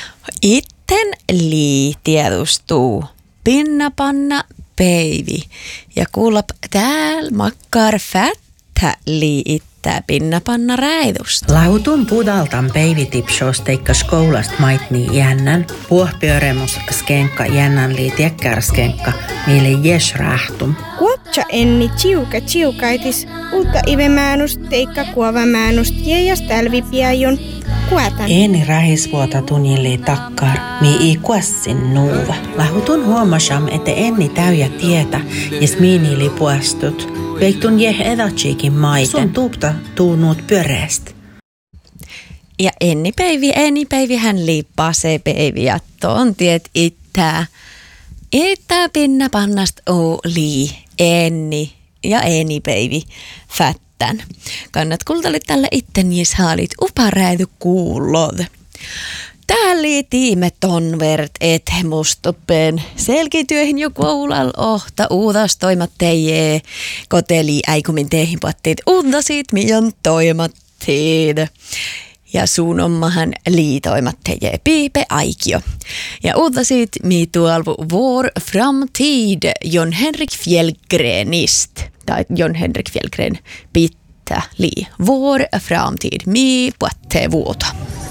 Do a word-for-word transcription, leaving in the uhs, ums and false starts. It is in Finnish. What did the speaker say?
Itten lii tiedustuu pinnapanna Päivi. Ja kuulap tääl makkar fättä lii ittää pinnapanna räidusta. Lautun pudaltan Päivi tipsos teikka skoulast maitni jännän. Puohpyöremus skenkka jännän lii tiekkär skenkka meille jes rähtum. Kuopcha enni chiuka chiukaitis uutta ivemäänust teikka kuovamäänust jejas tälvipiäjun kuotan. Eeni rähisvuota tunnille takkar, mi ei kuassin nuuva. Lahutun huomasam, että enni täyjä tietä, jes miini lipuastut. Veiktun jeh edatsiikin maiten. Sun tuupta tuunuut pyöreäst. Ja enni Päivi, enni Päivi hän liippaa se Päivi ja ton tiet ittää. Ittää pinnapannast oli enni ja enni Päivi fättän. Kannat kultalit tälle itten jes haalit uparäidy kuulod. Täällä tiimet on vert et mustoppen. Selkityöhin jo koulal ohta uudas toimat teijee. Koteli äikumin teihin patteet uudasit mion toimatteed. Ja sun ommahan liitoimat teijee piipe aikio. Ja uudasit mi tuolvu vår framtid Jon Henrik Fjällgrenist. Tai Jon Henrik Fjällgren pitää lii. Vår framtid mi patte vuota.